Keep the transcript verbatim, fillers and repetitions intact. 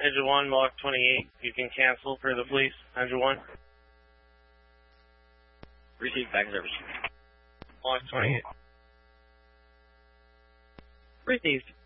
Engine one, Mach twenty-eight. You can cancel for the police. Engine one. Received, back in service. Mach twenty-eight. Received.